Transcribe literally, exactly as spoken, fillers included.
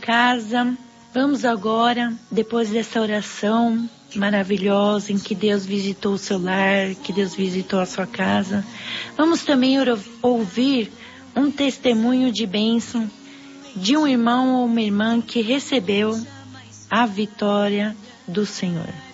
casa. Vamos agora, depois dessa oração maravilhosa em que Deus visitou o seu lar, que Deus visitou a sua casa, vamos também ouvir um testemunho de bênção de um irmão ou uma irmã que recebeu a vitória do Senhor.